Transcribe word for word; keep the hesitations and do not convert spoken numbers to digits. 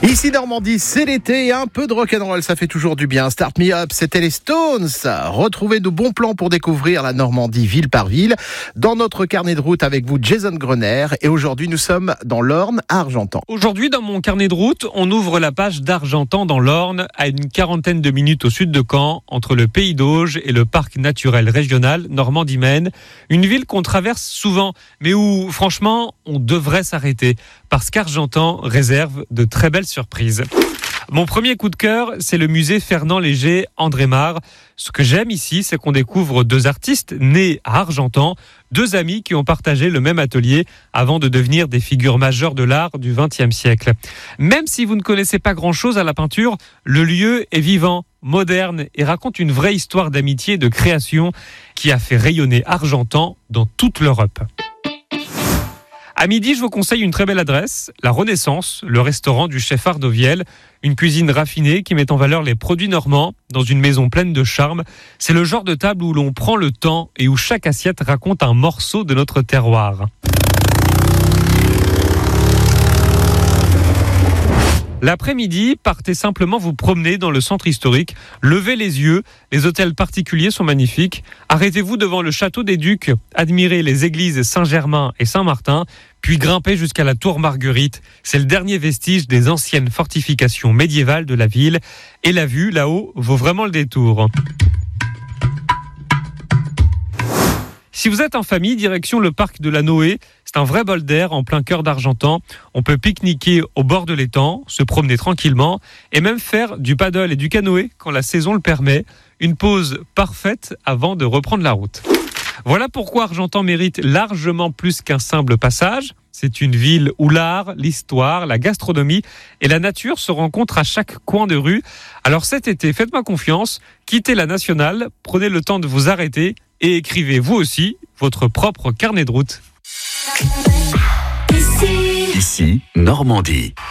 Ici Normandie, c'est l'été et un peu de rock'n'roll, ça fait toujours du bien. Start Me Up, c'était les Stones. Retrouvez de bons plans pour découvrir la Normandie ville par ville dans notre carnet de route avec vous, Jason Grener. Et aujourd'hui, nous sommes dans l'Orne, à Argentan. Aujourd'hui, dans mon carnet de route, on ouvre la page d'Argentan dans l'Orne, à une quarantaine de minutes au sud de Caen, entre le Pays d'Auge et le parc naturel régional Normandie-Maine. Une ville qu'on traverse souvent, mais où, franchement, on devrait s'arrêter. Parce qu'Argentan réserve de très belles surprises. Mon premier coup de cœur, c'est le musée Fernand Léger André Marre. Ce que j'aime ici, c'est qu'on découvre deux artistes nés à Argentan, deux amis qui ont partagé le même atelier avant de devenir des figures majeures de l'art du vingtième siècle. Même si vous ne connaissez pas grand-chose à la peinture, le lieu est vivant, moderne et raconte une vraie histoire d'amitié et de création qui a fait rayonner Argentan dans toute l'Europe. À midi, je vous conseille une très belle adresse, la Renaissance, le restaurant du chef Ardoviel, une cuisine raffinée qui met en valeur les produits normands dans une maison pleine de charme. C'est le genre de table où l'on prend le temps et où chaque assiette raconte un morceau de notre terroir. L'après-midi, partez simplement vous promener dans le centre historique, levez les yeux, les hôtels particuliers sont magnifiques, arrêtez-vous devant le château des Ducs, admirez les églises Saint-Germain et Saint-Martin, puis grimpez jusqu'à la tour Marguerite, c'est le dernier vestige des anciennes fortifications médiévales de la ville, et la vue là-haut vaut vraiment le détour. Si vous êtes en famille, direction le parc de la Noé, c'est un vrai bol d'air en plein cœur d'Argentan. On peut pique-niquer au bord de l'étang, se promener tranquillement et même faire du paddle et du canoë quand la saison le permet. Une pause parfaite avant de reprendre la route. Voilà pourquoi Argentan mérite largement plus qu'un simple passage. C'est une ville où l'art, l'histoire, la gastronomie et la nature se rencontrent à chaque coin de rue. Alors cet été, faites-moi confiance, quittez la nationale, prenez le temps de vous arrêter et écrivez vous aussi votre propre carnet de route. Ici, Normandie.